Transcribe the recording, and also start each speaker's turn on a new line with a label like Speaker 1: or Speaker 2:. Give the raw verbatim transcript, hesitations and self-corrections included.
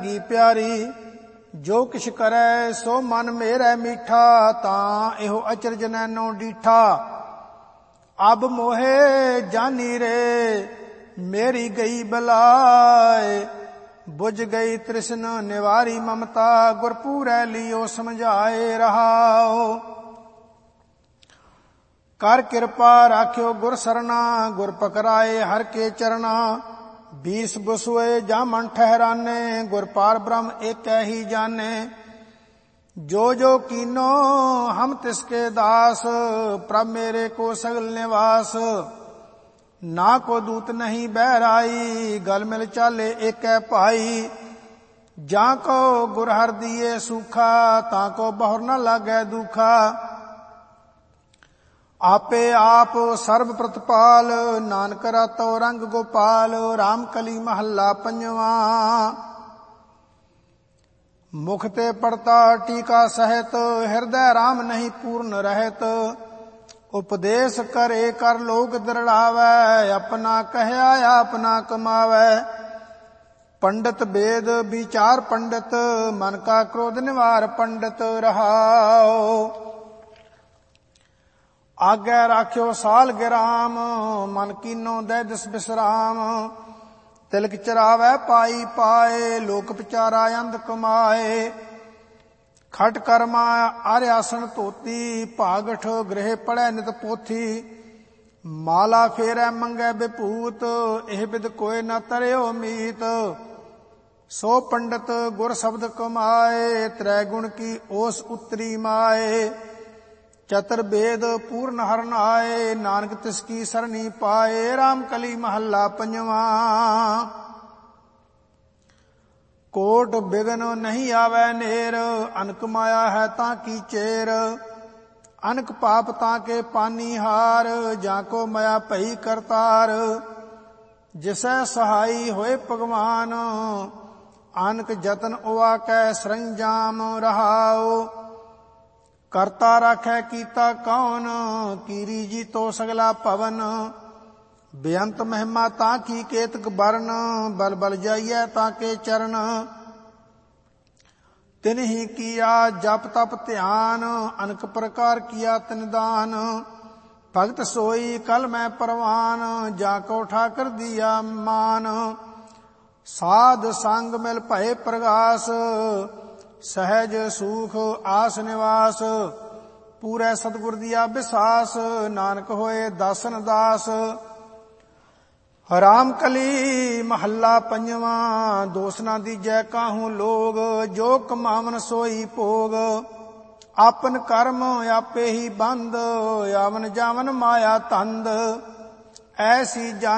Speaker 1: ਲੱਗੀ ਪਿਆਰੀ। ਜੋ ਕਿਛ ਕਰੈ ਸੋ ਮਨ ਮੇਰਾ ਮੀਠਾ, ਤਾਂ ਇਹੋ ਅਚਰਜ ਨੈਨੋ ਡੀਠਾ। ਅਬ ਮੋਹੇ ਜਾਨੀ ਰੇ ਮੇਰੀ ਗਈ ਬਲਾਏ, ਬੁਝ ਗਈ ਤ੍ਰਿਸ਼ਨ ਨਿਵਾਰੀ ਮਮਤਾ। ਗੁਰਪੂਰੈ ਲਿਓ ਸਮਝਾਏ ਰਹਾਓ। ਕਰ ਕਿਰਪਾ ਰਾਖਿਓ ਗੁਰ ਸਰਨਾ, ਗੁਰ ਪਕਰਾਏ ਹਰ ਕੇ ਚਰਨਾ। बीस बसुए जामन ठहराने, गुर पार ब्रह्म एक ही जाने। जो जो कीनो हम तिसके दास, प्रभ मेरे को सगल निवास। ना को दूत नहीं बहराई, गल मिल चाले एक भाई। जा को गुर हर दिए सूखा, ताको बहुर न लागे दुखा। आपे आप सर्व प्रतपाल, नानक रातो रंग गोपाल। राम कली महला पंजवा। मुख ते पड़ता टीका सहित, हृदय राम नहीं पूर्ण रहत। उपदेश करे कर लोक दृढ़ावै, अपना कहया अपना कमावै। पंडित वेद विचार पंडित, मन का क्रोध निवार पंडित रहाओ। आज्ञा राख्यो साल गिराम, मन कीनो दे दिस विश्राम। तिलक चरावै पाई पाए, लोक विचारा अंध कमाए। खट कर्मा आर्यासन धोती, भागठ गृह पढ़ै नित पोथी। माला फेरै मंगै विभूत, एह बिद कोय न तरयो मीत। सो पंडित गुर शब्द कमाए, त्रै गुण की ओस उतरी माए। चतुर्वेद पूर्ण हरण आए, नानक तिसकी सरनी पाए। राम कली महला पंजवा। कोट बिघन नहीं आवे नेर, अनक माया है ताकी चेर। अनक पाप ताके पानी हार, जाको माया भई करतार। जिसै सहाई होए भगवान, अनक जतन उवा कै सरंजाम रहाओ। करता राखै कीता कौन, कीरी जी तो सगला पवन। बेअंत महिमा ताकी केतक बरन, बल बल जाइए ताके चरण। तिन्हि किया जप तप ध्यान, अनक प्रकार किया तिन दान। भगत सोई कल मैं परवान, जाको ठाकर दिया मान। साध संग मिल भय प्रगास, सहज सुख आस निवास। पूरे सतगुर दिया विश्वास, नानक होए दासन दास। राम कली महला पंजवा। दोष ना दीजै काहू लोग, जो कमावन सोई भोग। आपन कर्म आपे ही बंद, आवन जावन माया तंद। ऐसी जान